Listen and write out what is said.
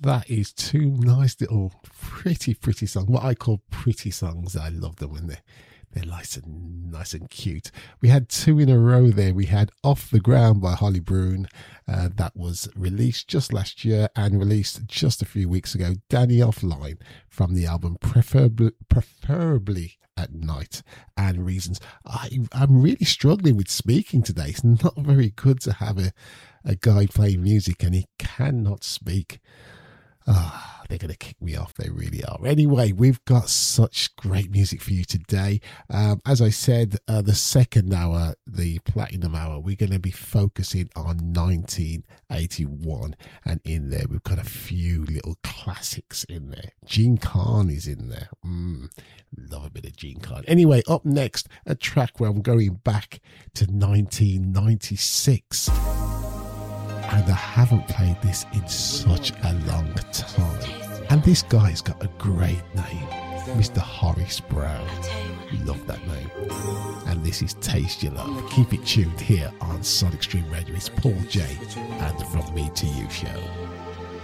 That is two nice little pretty songs. What I call pretty songs. I love them when they're nice and cute. We had two in a row there. We had Off the Ground by Holly Broon. That was released just last year and released just a few weeks ago. Danny Offline from the album Preferably at Night, and Reasons. I'm really struggling with speaking today. It's not very good to have a guy playing music and he cannot speak. They're going to kick me off. They really are. Anyway, we've got such great music for you today. As I said, the second hour, the Platinum Hour, we're going to be focusing on 1981. And in there, we've got a few little classics in there. Jean Carn is in there. Love a bit of Jean Carn. Anyway, up next, a track where I'm going back to 1996. And I haven't played this in such a long time. And this guy's got a great name, Mr. Horace Brown. Love that name. And this is Taste Your Love. Keep it tuned here on Sonic Stream Radio. It's Paul J and the From Me to You show.